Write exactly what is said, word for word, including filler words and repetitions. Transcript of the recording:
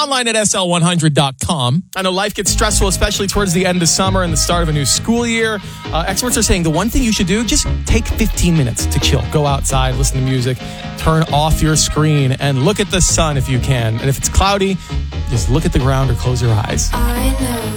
online at S L one hundred dot com. I know life gets stressful, especially towards the end of summer and the start of a new school year. Uh, experts are saying the one thing you should do, just take fifteen minutes to chill. Go outside, listen to music, turn off your screen, and look at the sun if you can. And if it's cloudy, just look at the ground or close your eyes. I know